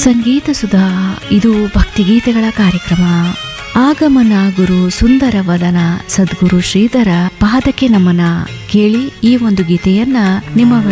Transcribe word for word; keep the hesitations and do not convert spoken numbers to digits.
ಸಂಗೀತ ಸುಧಾ ಇದು ಭಕ್ತಿಗೀತೆಗಳ ಕಾರ್ಯಕ್ರಮ. ಆಗಮನ ಗುರು ಸುಂದರ ವದನ ಸದ್ಗುರು ಶ್ರೀಧರ ಪಾದಕ್ಕೆ ನಮನ. ಕೇಳಿ ಈ ಒಂದು ಗೀತೆಯನ್ನ ನಿಮ್ಮ